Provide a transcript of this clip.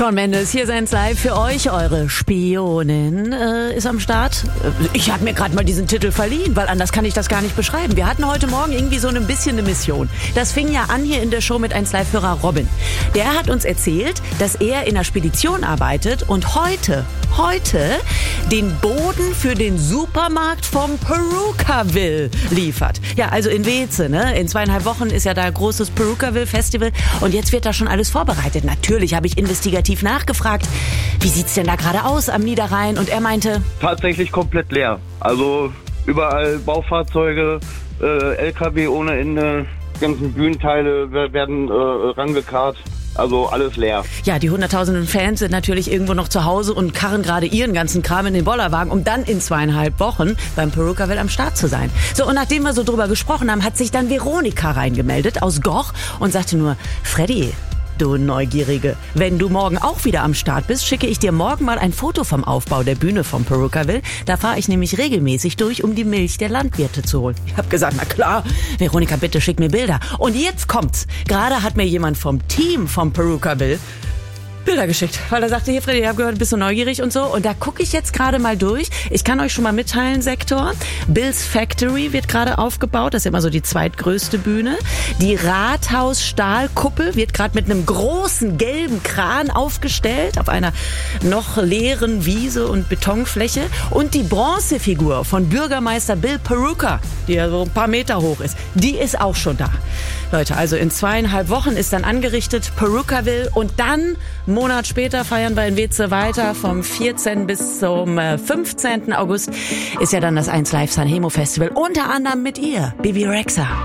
Shawn Mendes, hier sind live für euch. Eure Spionin ist am Start. Ich habe mir gerade mal diesen Titel verliehen, weil anders kann ich das gar nicht beschreiben. Wir hatten heute Morgen irgendwie so ein bisschen eine Mission. Das fing ja an hier in der Show mit 1 Live-Hörer Robin. Der hat uns erzählt, dass er in einer Spedition arbeitet und heute den Boden für den Supermarkt vom Perukaville liefert. Ja, also in Weeze, ne? In 2,5 Wochen ist ja da großes Perukaville Festival und jetzt wird da schon alles vorbereitet. Natürlich habe ich investigativ nachgefragt, wie sieht's denn da gerade aus am Niederrhein? Und er meinte... Tatsächlich komplett leer. Also überall Baufahrzeuge, LKW ohne Ende, ganzen Bühnenteile werden rangekarrt. Also alles leer. Ja, die hunderttausenden Fans sind natürlich irgendwo noch zu Hause und karren gerade ihren ganzen Kram in den Bollerwagen, um dann in 2,5 Wochen beim Perukaville am Start zu sein. So, und nachdem wir so drüber gesprochen haben, hat sich dann Veronika reingemeldet aus Goch und sagte nur, Freddy, du Neugierige, wenn du morgen auch wieder am Start bist, schicke ich dir morgen mal ein Foto vom Aufbau der Bühne vom Perukaville. Da fahre ich nämlich regelmäßig durch, um die Milch der Landwirte zu holen. Ich habe gesagt, na klar, Veronika, bitte schick mir Bilder. Und jetzt kommt's. Gerade hat mir jemand vom Team vom Perukaville Bilder geschickt, weil er sagte, hier Freddy, ich habe gehört, du bist so neugierig und so. Und da gucke ich jetzt gerade mal durch. Ich kann euch schon mal mitteilen, Sektor. Bill's Factory wird gerade aufgebaut. Das ist immer so die zweitgrößte Bühne. Die Rathaus-Stahlkuppel wird gerade mit einem großen gelben Kran aufgestellt auf einer noch leeren Wiese und Betonfläche. Und die Bronzefigur von Bürgermeister Bill Peruka, die ja so ein paar Meter hoch ist, die ist auch schon da. Leute, also in 2,5 Wochen ist dann angerichtet Perukaville und dann einen Monat später feiern wir in Weeze weiter. Vom 14. bis zum 15. August ist ja dann das 1 Live Sanremo Festival. Unter anderem mit ihr, Bebe Rexha.